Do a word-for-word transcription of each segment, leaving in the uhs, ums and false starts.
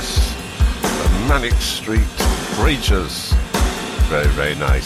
Yes, the Manic Street Preachers. Very, very nice.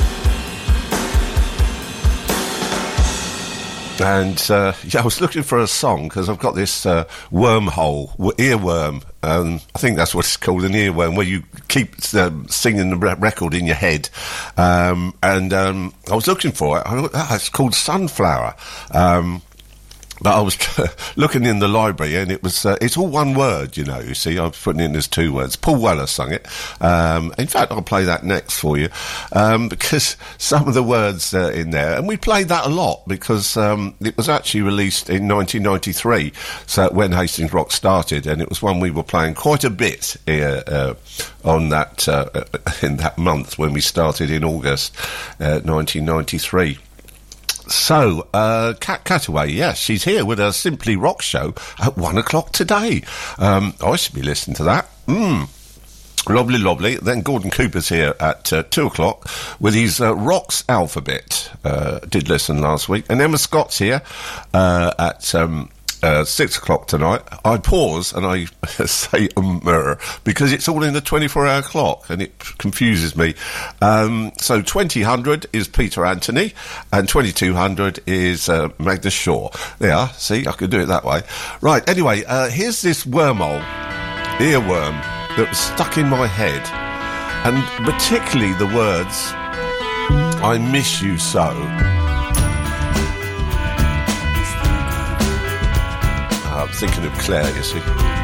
And uh, yeah, I was looking for a song because I've got this uh, wormhole, earworm. Um, I think that's what it's called, an earworm, where you keep uh, singing the re- record in your head. Um, and um, I was looking for it. I thought, ah, it's called Sunflower. Um, But I was looking in the library, and it was, uh, it's all one word, you know, you see. I was putting in as two words. Paul Weller sung it. Um, in fact, I'll play that next for you, um, because some of the words uh, in there, and we played that a lot, because um, it was actually released in nineteen ninety-three, so when Hastings Rock started, and it was one we were playing quite a bit here, uh, on that, uh, in that month when we started in August uh, nineteen ninety-three. So, uh, Kat Cataway, yes, she's here with a Simply Rock show at one o'clock today. Um, I should be listening to that. Mm. Lovely, lovely. Then Gordon Cooper's here at uh, two o'clock with his uh, Rocks Alphabet. Uh, did listen last week. And Emma Scott's here uh, at... Um, Uh, six o'clock tonight. I pause and I say um, uh, because it's all in the twenty-four hour clock and it confuses me. Um, so twenty hundred is Peter Anthony and twenty-two hundred is uh, Magnus Shaw. There, see, I could do it that way. Right, anyway, uh, here's this wormhole, earworm, that was stuck in my head, and particularly the words, I miss you so. I'm thinking of Claire, you see.